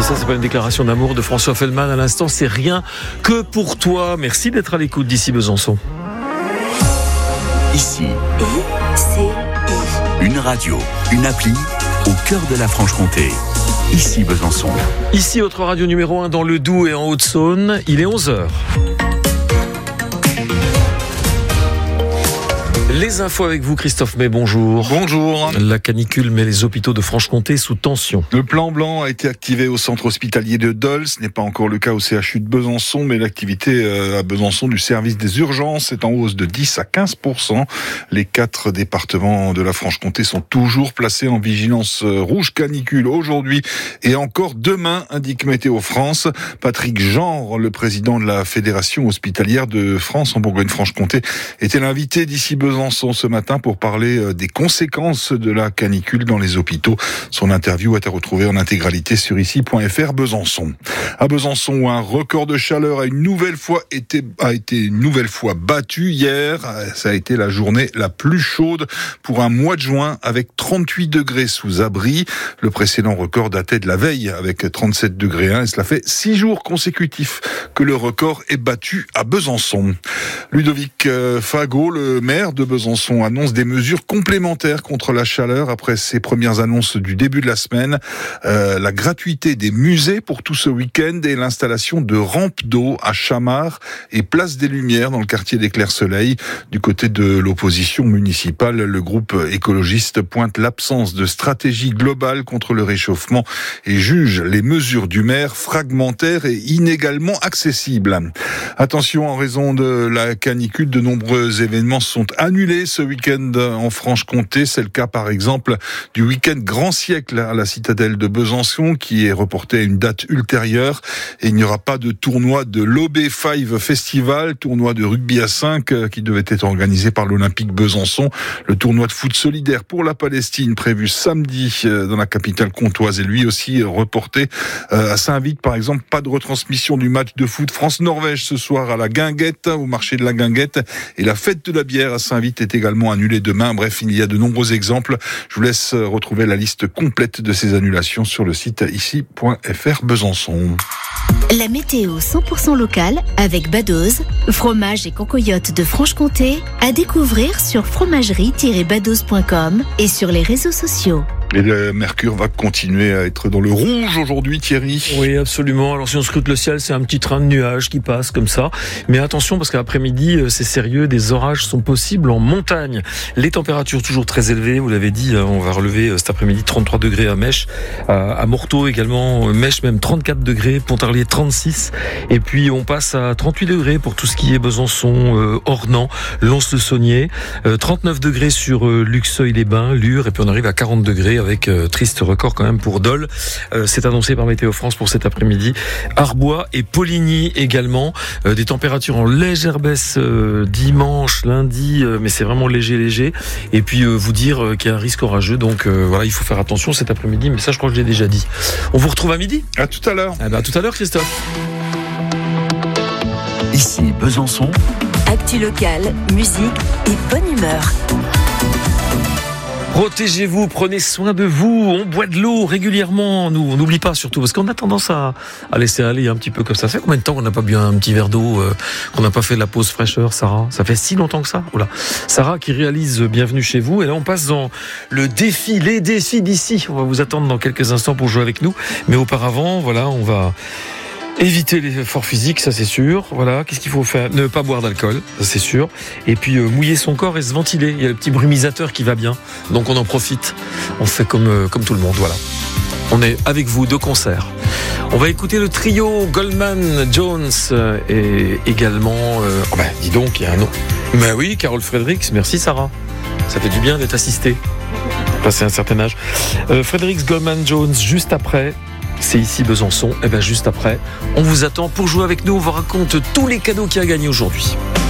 Ça, c'est pas une déclaration d'amour de François Fellman à l'instant, c'est rien que pour toi. Merci d'être à l'écoute d'ici Besançon. Ici, une radio, une appli au cœur de la Franche-Comté. Ici Besançon. Ici, votre radio numéro 1 dans le Doubs et en Haute-Saône, il est 11h. Les infos avec vous, Christophe May, bonjour. Bonjour. La canicule met les hôpitaux de Franche-Comté sous tension. Le plan blanc a été activé au centre hospitalier de Dole. Ce n'est pas encore le cas au CHU de Besançon, mais l'activité à Besançon du service des urgences est en hausse de 10 à 15%. Les 4 départements de la Franche-Comté sont toujours placés en vigilance rouge canicule aujourd'hui et encore demain, indique Météo France. Patrick Genre, le président de la Fédération hospitalière de France en Bourgogne-Franche-Comté, était l'invité d'ici Besançon ce matin pour parler des conséquences de la canicule dans les hôpitaux. Son interview a été retrouvée en intégralité sur ici.fr Besançon. À Besançon, un record de chaleur a été une nouvelle fois battu hier. Ça a été la journée la plus chaude pour un mois de juin avec 38 degrés sous abri. Le précédent record datait de la veille avec 37 degrés 1 et cela fait 6 jours consécutifs que le record est battu à Besançon. Ludovic Fagot, le maire de Besançon, annonce des mesures complémentaires contre la chaleur après ses premières annonces du début de la semaine. La gratuité des musées pour tout ce week-end et l'installation de rampes d'eau à Chamard et Place des Lumières dans le quartier des Clairs-Soleil. Du côté de l'opposition municipale, le groupe écologiste pointe l'absence de stratégie globale contre le réchauffement et juge les mesures du maire fragmentaires et inégalement accessibles. Attention, en raison de la canicule, de nombreux événements sont annulés ce week-end en Franche-Comté. C'est le cas par exemple du week-end Grand Siècle à la citadelle de Besançon qui est reporté à une date ultérieure. Et il n'y aura pas de tournoi de l'OB5 Festival, tournoi de rugby à 5 qui devait être organisé par l'Olympique Besançon. Le tournoi de foot solidaire pour la Palestine prévu samedi dans la capitale comtoise est lui aussi reporté. À Saint-Vite par exemple, pas de retransmission du match de foot France-Norvège ce soir à la Guinguette, au marché de la Guinguette. Et la fête de la bière à Saint-Vite est également annulée demain. Bref, il y a de nombreux exemples. Je vous laisse retrouver la liste complète de ces annulations sur le site ici.fr Besançon. La météo 100% locale avec Badoz, fromage et concoyote de Franche-Comté, à découvrir sur fromagerie-badoz.com et sur les réseaux sociaux. Et le mercure va continuer à être dans le rouge aujourd'hui, Thierry. Oui, absolument. Alors si on scrute le ciel, c'est un petit train de nuages qui passe comme ça. Mais attention, parce qu'après-midi, c'est sérieux, des orages sont possibles en montagne. Les températures toujours très élevées, vous l'avez dit, on va relever cet après-midi 33 degrés à Mèche, à Morteau également, Mèche même 34 degrés, Pontarlier 36. Et puis on passe à 38 degrés pour tout ce qui est Besançon, Ornans, Lons-le-Saunier, 39 degrés sur Luxeuil-les-Bains, Lure, et puis on arrive à 40 degrés avec triste record quand même pour Dole. C'est annoncé par Météo France pour cet après-midi. Arbois et Poligny également. Des températures en légère baisse dimanche, lundi, mais c'est vraiment léger. Et puis vous dire qu'il y a un risque orageux. Donc voilà, il faut faire attention cet après-midi. Mais ça, je crois que je l'ai déjà dit. On vous retrouve à midi. À tout à l'heure. À tout à l'heure, Christophe. Ici Besançon. Actu locale, musique et bonne humeur. Protégez-vous, prenez soin de vous, on boit de l'eau régulièrement, nous on n'oublie pas surtout, parce qu'on a tendance à laisser aller un petit peu comme ça. Ça fait combien de temps qu'on n'a pas bu un petit verre d'eau, qu'on n'a pas fait la pause fraîcheur, Sarah? Ça fait si longtemps que ça? Oula. Sarah qui réalise Bienvenue chez vous, et là on passe dans les défis d'ici. On va vous attendre dans quelques instants pour jouer avec nous, mais auparavant, voilà, on va éviter l'effort physique, ça c'est sûr. Voilà, qu'est-ce qu'il faut faire? Ne pas boire d'alcool, ça c'est sûr. Et puis mouiller son corps et se ventiler. Il y a le petit brumisateur qui va bien, donc on en profite. On fait comme tout le monde, voilà. On est avec vous de concert. On va écouter le trio Goldman Jones et également... dis donc, il y a un nom. Mais oui, Carol Fredericks, merci Sarah. Ça fait du bien d'être assisté. Passer un certain âge. Fredericks, Goldman Jones, juste après... C'est ici Besançon, et bien juste après, on vous attend pour jouer avec nous, on vous raconte tous les cadeaux qu'il y a à gagner aujourd'hui.